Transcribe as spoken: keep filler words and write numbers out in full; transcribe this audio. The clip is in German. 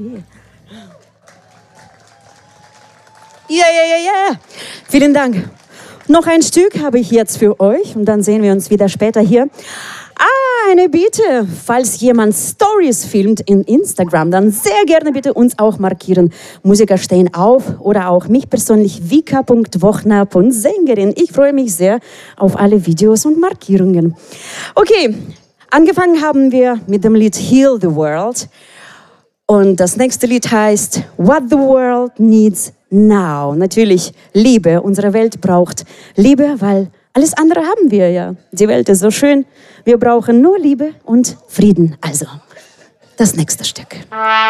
Ja, ja, ja, ja. Vielen Dank. Noch ein Stück habe ich jetzt für euch und dann sehen wir uns wieder später hier. Ah, eine Bitte, falls jemand Stories filmt in Instagram, dann sehr gerne bitte uns auch markieren. Musiker stehen auf oder auch mich persönlich vika punkt wochner punkt sängerin. Ich freue mich sehr auf alle Videos und Markierungen. Okay, angefangen haben wir mit dem Lied Heal the World. Und das nächste Lied heißt What the World Needs Now. Natürlich Liebe. Unsere Welt braucht Liebe, weil alles andere haben wir ja. Die Welt ist so schön. Wir brauchen nur Liebe und Frieden. Also, das nächste Stück.